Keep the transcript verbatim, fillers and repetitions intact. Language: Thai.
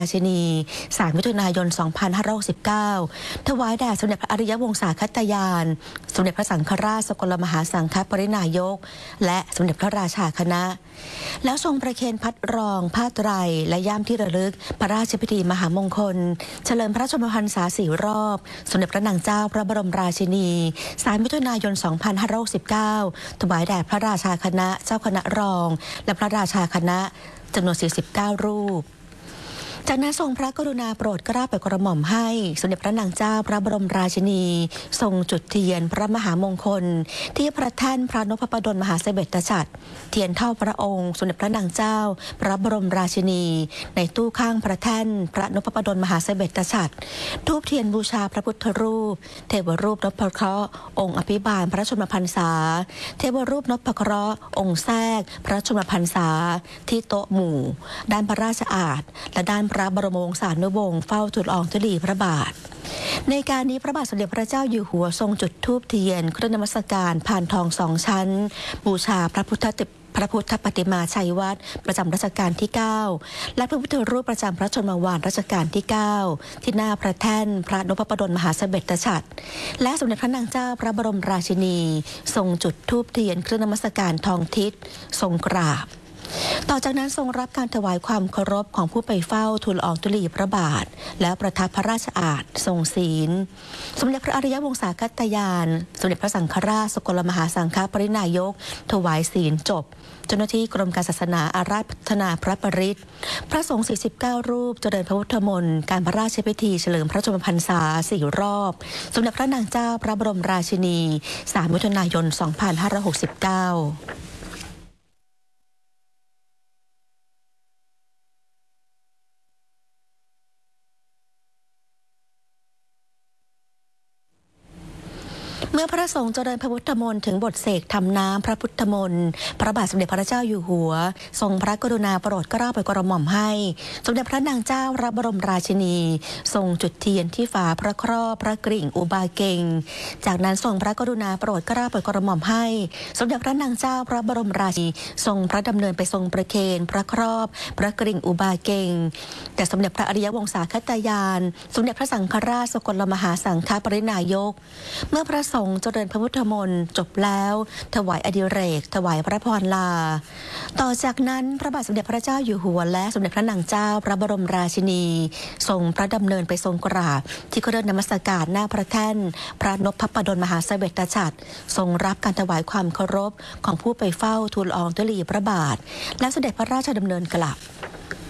ราชินีสามมิถุนายน สองพันห้าร้อยหกสิบเก้า ถวายแด่สมเด็จพระอริยวงศาคตยานสมเด็จพระสังฆราชสกลมหาสังฆปรินายกและสมเด็จพระราชาคณะแล้วทรงประเคนพัดรองผ้าไตรและย่ามที่ระลึกพระราชพิธีมหามงคลเฉลิมพระชนมพรรษาสี่รอบสมเด็จพระนางเจ้าพระบรมราชินีสามมิถุนายน สองพันห้าร้อยหกสิบเก้า ถวายแด่พระราชาคณะเจ้าคณะรองและพระราชาคณะจำนวนสี่สิบเก้ารูปจากนั้นทรงพระกรุณาโปรดเกล้าโปรดกระหม่อมให้สมเด็จพระนางเจ้าพระบรมราชินีทรงจุดเทียนพระมหามงคลที่พระแท่นพระนพดลมหาเสบ็จฉัตรเทียนเท่าพระองค์สมเด็จพระนางเจ้าพระบรมราชินีในตู้ข้างพระแท่นพระนพดลมหาเสบ็จฉัตรธูปเทียนบูชาพระพุทธรูปเทวรูปนพเคราะห์องค์อภิบาลพระชนมพรรษาเทวรูปนพเคราะห์องค์แทรกพระชนมพรรษาที่โต๊ะหมู่ด้านพระราชอาสน์และด้านพระบรมวงศานุวงศ์เฝ้าทูลอองธุลีพระบาทในการนี้พระบาทสมเด็จพระเจ้าอยู่หัวทรงจุดธูปเทียนเครื่องนมัสการผ่านทองสองชั้นบูชาพระพุทธพระพุทธปฏิมาชัยวัฒน์ประจำรัชกาลที่เก้าและพระพุทธรูปประจำพระชนมวาทรัชกาลที่เก้าที่หน้าพระแท่นพระนพดลมหาเสบ็จฉัตรและสมเด็จพระนางเจ้าพระบรมราชินีทรงจุดธูปเทียนเครื่องนมัสการทองทิศทรงกราบต่อจากนั้นทรงรับการถวายความเคารพของผู้ไปเฝ้าทูลอองธุลีพระบาทแล้วประทับพระราชอาสน์ทรงศีลสมเด็จพระอริยวงศาคตยานสมเด็จพระสังฆราชสกลมหาสังฆปรินายกถวายศีลจบเจ้าหน้าที่กรมการศาสนาอาราธนาพระปริตรพระสงฆ์สี่สิบเก้ารูปเจริญพระพุทธมนต์การพระราชพิธีเฉลิมพระชนมพรรษาสี่รอบสมเด็จพระนางเจ้าพระบรมราชินีสามมิถุนายน สองพันห้าร้อยหกสิบเก้าเมื่อพระสงฆ์เจริญพระพุทธมนต์ถึงบทเสกทำน้ำพระพุทธมนต์พระบาทสมเด็จพระเจ้าอยู่หัวทรงพระกรุณาโปรดเกล้าโปรดกระหม่อมให้สมเด็จพระนางเจ้าพระบรมราชินีทรงจุดเทียนที่ฝาพระครอบพระกริ่งอุบาเกงจากนั้นทรงพระกรุณาโปรดเกล้าโปรดกระหม่อมให้สมเด็จพระนางเจ้าพระบรมราชินีทรงพระดำเนินไปทรงประเคนพระครอบพระกริ่งอุบาเกงแต่สมเด็จพระอริยวงศาคตยานสมเด็จพระสังฆราชสกลมหาสังฆปรินายกเมื่อพระสงฆ์เจริญพระพุทธมนต์จบแล้วถวายอดิเรกถวายพระพรลาต่อจากนั้นพระบาทสมเด็จพระเจ้าอยู่หัวและสมเด็จพระนางเจ้าพระบรมราชินีทรงพระดำเนินไปทรงกราบที่เครื่องนมัสการหน้าพระแท่นพระนพดลมหาเสบ็จฉัตรทรงรับการถวายความเคารพของผู้ไปเฝ้าทูลอองธุลีพระบาทและเสด็จพระราชดำเนินกลับ